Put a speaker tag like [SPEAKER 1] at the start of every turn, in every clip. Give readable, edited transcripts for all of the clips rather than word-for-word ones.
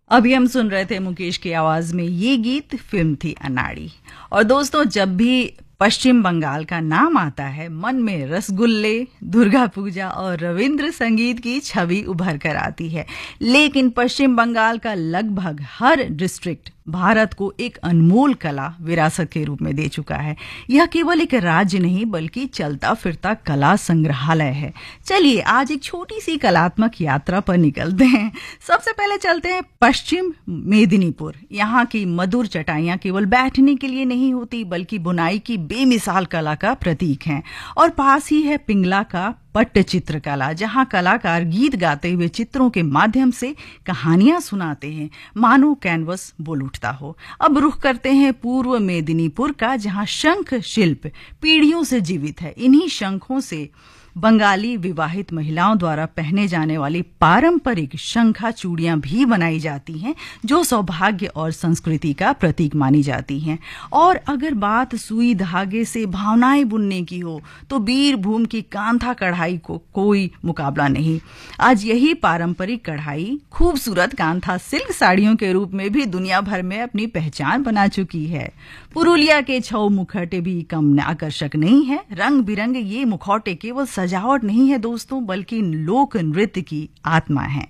[SPEAKER 1] अभी हम सुन रहे थे मुकेश की आवाज में ये गीत, फिल्म थी अनाड़ी। और दोस्तों, जब भी पश्चिम बंगाल का नाम आता है, मन में रसगुल्ले, दुर्गा पूजा और रविंद्र संगीत की छवि उभर कर आती है। लेकिन पश्चिम बंगाल का लगभग हर डिस्ट्रिक्ट भारत को एक अनमोल कला विरासत के रूप में दे चुका है। यह केवल एक राज्य नहीं बल्कि चलता फिरता कला संग्रहालय है। चलिए आज एक छोटी सी कलात्मक यात्रा पर निकलते हैं। सबसे पहले चलते हैं पश्चिम मेदिनीपुर। यहाँ की मधुर चटाइयाँ केवल बैठने के लिए नहीं होती बल्कि बुनाई की बेमिसाल कला का प्रतीक हैं। और पास ही है पिंगला का पट्टचित्र कला, जहां कलाकार गीत गाते हुए चित्रों के माध्यम से कहानियां सुनाते हैं, मानो कैनवस बोल उठता हो। अब रुख करते हैं पूर्व मेदिनीपुर का, जहां शंख शिल्प पीढ़ियों से जीवित है। इन्हीं शंखों से बंगाली विवाहित महिलाओं द्वारा पहने जाने वाली पारंपरिक शंखा चूड़ियां भी बनाई जाती हैं, जो सौभाग्य और संस्कृति का प्रतीक मानी जाती हैं। और अगर बात सुई धागे से भावनाएं बुनने की हो तो बीरभूम की कांथा कढ़ाई को कोई मुकाबला नहीं। आज यही पारंपरिक कढ़ाई खूबसूरत कांथा सिल्क साड़ियों के रूप में भी दुनिया भर में अपनी पहचान बना चुकी है। पुरुलिया के छऊ मुखौटे भी कम आकर्षक नहीं है। रंग बिरंगे ये मुखौटे केवल सजावट नहीं है दोस्तों, बल्कि लोक नृत्य की आत्मा है।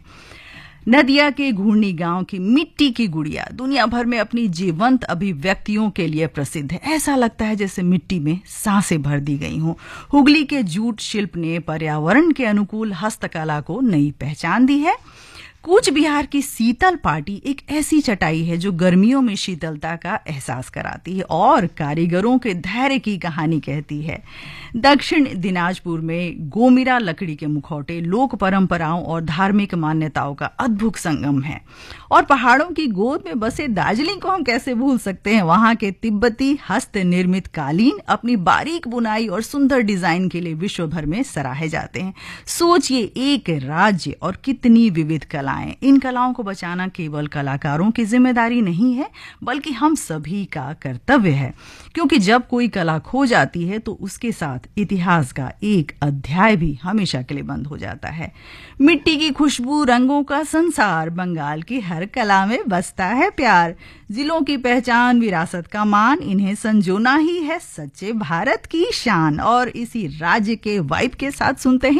[SPEAKER 1] नदिया के घूर्णी गांव की मिट्टी की गुड़िया दुनिया भर में अपनी जीवंत अभिव्यक्तियों के लिए प्रसिद्ध है। ऐसा लगता है जैसे मिट्टी में सांसें भर दी गई हों। हुगली के जूट शिल्प ने पर्यावरण के अनुकूल हस्तकला को नई पहचान दी है। कूच बिहार की शीतल पाटी एक ऐसी चटाई है जो गर्मियों में शीतलता का एहसास कराती है और कारीगरों के धैर्य की कहानी कहती है। दक्षिण दिनाजपुर में गोमिरा लकड़ी के मुखौटे लोक परंपराओं और धार्मिक मान्यताओं का अद्भुत संगम है। और पहाड़ों की गोद में बसे दार्जिलिंग को हम कैसे भूल सकते हैं। वहां के तिब्बती हस्त निर्मित कालीन अपनी बारीक बुनाई और सुंदर डिजाइन के लिए विश्व भर में सराहे जाते हैं। सोचिए, एक राज्य और कितनी विविध कला। इन कलाओं को बचाना केवल कलाकारों की जिम्मेदारी नहीं है बल्कि हम सभी का कर्तव्य है, क्योंकि जब कोई कला खो जाती है तो उसके साथ इतिहास का एक अध्याय भी हमेशा के लिए बंद हो जाता है। मिट्टी की खुशबू, रंगों का संसार, बंगाल की हर कला में बसता है प्यार। जिलों की पहचान, विरासत का मान, इन्हें संजोना ही है सच्चे भारत की शान। और इसी राज्य के वाइब के साथ सुनते हैं